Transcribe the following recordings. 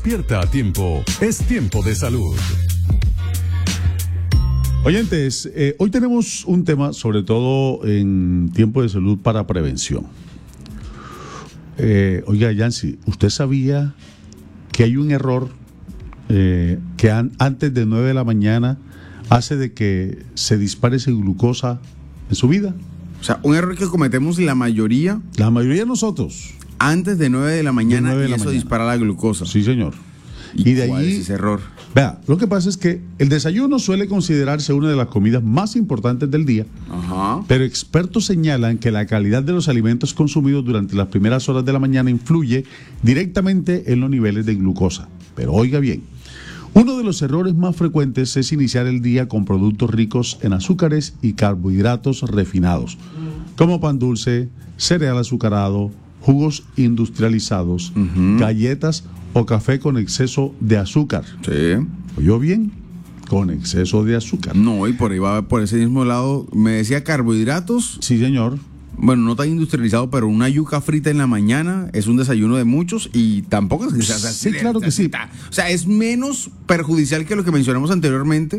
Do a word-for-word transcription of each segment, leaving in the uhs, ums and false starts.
Despierta a tiempo. Es tiempo de salud. Oyentes, eh, hoy tenemos un tema, sobre todo en tiempo de salud, para prevención. Eh, oiga, Yancy, ¿usted sabía que hay un error eh, que an- antes de nueve de la mañana hace de que se dispare esa glucosa en su vida? O sea, un error que cometemos la mayoría La mayoría de nosotros. antes de nueve de la mañana nueve de y la eso mañana. dispara la glucosa. Sí, señor. ¿Y, Y de cuál allí- es ese error? Vea, lo que pasa es que el desayuno suele considerarse una de las comidas más importantes del día, Ajá. pero expertos señalan que la calidad de los alimentos consumidos durante las primeras horas de la mañana influye directamente en los niveles de glucosa. Pero oiga bien, uno de los errores más frecuentes es iniciar el día con productos ricos en azúcares y carbohidratos refinados, como pan dulce, cereal azucarado, jugos industrializados, Ujú. galletas o café con exceso de azúcar. Sí. ¿Oyó bien? Con exceso de azúcar. No, y por ahí va por ese mismo lado. Me decía carbohidratos. Sí, señor. Bueno, no tan industrializado, pero una yuca frita en la mañana es un desayuno de muchos y tampoco es que sea Sí, claro que sí. O sea, es menos perjudicial que lo que mencionamos anteriormente,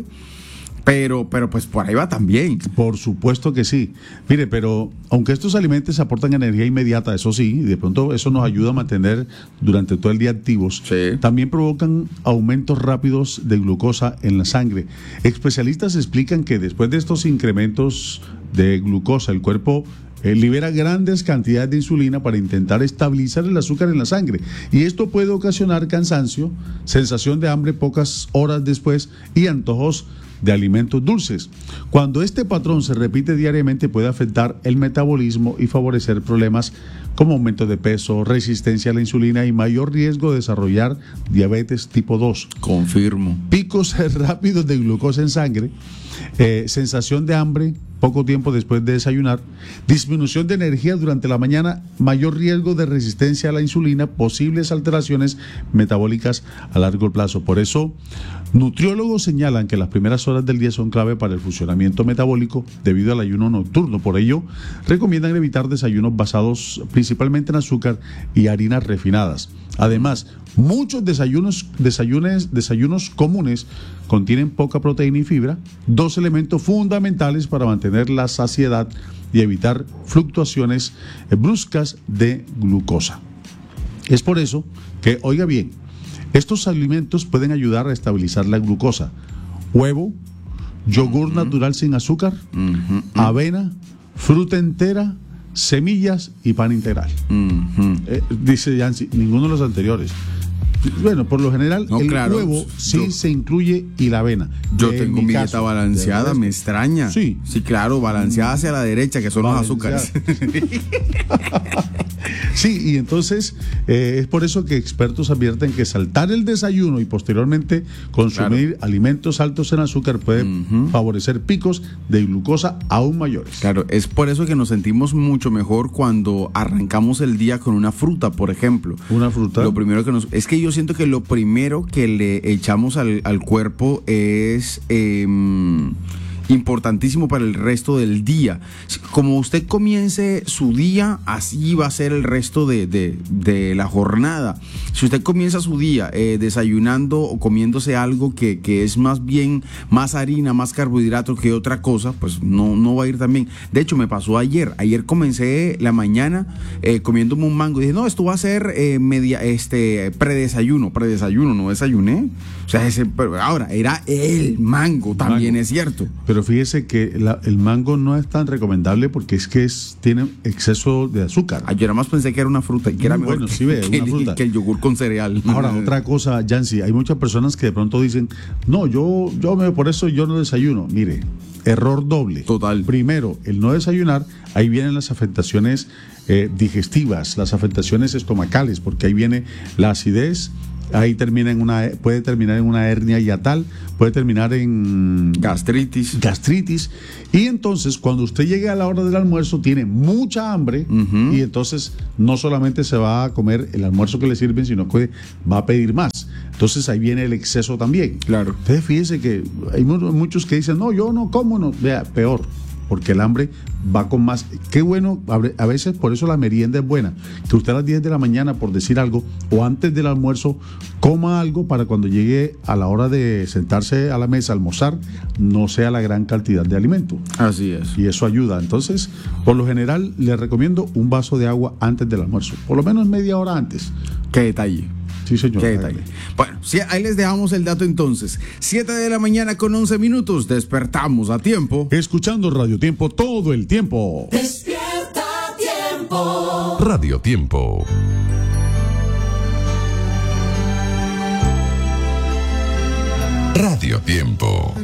pero, pero pues por ahí va también. Por supuesto que sí. Mire, pero aunque estos alimentos aportan energía inmediata, eso sí, y de pronto eso nos ayuda a mantener durante todo el día activos, Sí. también provocan aumentos rápidos de glucosa en la sangre. Especialistas explican que después de estos incrementos de glucosa, el cuerpo eh, libera grandes cantidades de insulina para intentar estabilizar el azúcar en la sangre. Y esto puede ocasionar cansancio, sensación de hambre pocas horas después y antojos de alimentos dulces. Cuando este patrón se repite diariamente puede afectar el metabolismo y favorecer problemas como aumento de peso, resistencia a la insulina y mayor riesgo de desarrollar diabetes tipo dos. Confirmo. Picos rápidos de glucosa en sangre, eh, sensación de hambre poco tiempo después de desayunar, disminución de energía durante la mañana, mayor riesgo de resistencia a la insulina, posibles alteraciones metabólicas a largo plazo. Por eso, nutriólogos señalan que las primeras horas del día son clave para el funcionamiento metabólico debido al ayuno nocturno. Por ello, recomiendan evitar desayunos basados principalmente en azúcar y harinas refinadas. Además, muchos desayunos, desayunes, desayunos comunes contienen poca proteína y fibra, dos elementos fundamentales para mantener la saciedad y evitar fluctuaciones eh, bruscas de glucosa. Es por eso que, oiga bien, estos alimentos pueden ayudar a estabilizar la glucosa. Huevo, yogur natural sin azúcar, Ujú, avena, fruta entera, semillas y pan integral. ujú. Eh, dice Yancy, ninguno de los anteriores. Bueno, por lo general, No, el claro, huevo sí yo- se incluye y la avena. Yo En tengo mi dieta caso, balanceada, del me resto- extraña. Sí. Sí, claro, balanceada hacia la derecha, que son los Balanceada. azúcares. Sí, y entonces eh, es por eso que expertos advierten que saltar el desayuno y posteriormente consumir alimentos altos en azúcar puede Ujú. favorecer picos de glucosa aún mayores. Claro, es por eso que nos sentimos mucho mejor cuando arrancamos el día con una fruta, por ejemplo. Una fruta. Lo primero que nos... Es que yo siento que lo primero que le echamos al, al cuerpo es... em, importantísimo para el resto del día. Como usted comience su día, así va a ser el resto de, de, de la jornada. Si usted comienza su día eh, desayunando o comiéndose algo que, que es más bien más harina, más carbohidrato que otra cosa, pues no, no va a ir tan bien. De hecho, me pasó ayer. Ayer comencé la mañana eh, comiéndome un mango. Dije, no, esto va a ser eh, media, este, predesayuno. Predesayuno, no desayuné. O sea, ese, pero ahora, era el mango, también Mango. es cierto. Pero fíjese que la- el mango no es tan recomendable porque es que es, tiene exceso de azúcar. Ayer nada más pensé que era una fruta y que era Mm, mejor bueno, que, sí, ve, que una el, fruta. que el yogur con cereal. Ahora, otra cosa, Yancy, hay muchas personas que de pronto dicen, no, yo, yo me, por eso yo no desayuno. Mire, error doble. Total. Primero, el no desayunar, ahí vienen las afectaciones eh, digestivas, las afectaciones estomacales, porque ahí viene la acidez, ahí termina en una, puede terminar en una hernia hiatal, puede terminar en Gastritis. gastritis, y entonces cuando usted llegue a la hora del almuerzo tiene mucha hambre, Ujú. y entonces no solamente se va a comer el almuerzo que le sirven, sino que va a pedir más. Entonces ahí viene el exceso también. Claro. Entonces fíjese que hay mu- muchos que dicen, no, yo no como, no. Vea, peor. porque el hambre va con más. Qué bueno, a veces por eso la merienda es buena, que usted a las diez de la mañana, por decir algo, o antes del almuerzo, coma algo para cuando llegue a la hora de sentarse a la mesa a almorzar, no sea la gran cantidad de alimento. Así es. Y eso ayuda. Entonces, por lo general, le recomiendo un vaso de agua antes del almuerzo, por lo menos media hora antes. Qué detalle. Sí, señor. Qué detalle. Bueno, sí, ahí les dejamos el dato entonces. siete de la mañana con once minutos. Despertamos a tiempo. Escuchando Radio Tiempo todo el tiempo. Despierta Tiempo. Radio Tiempo. Radio Tiempo.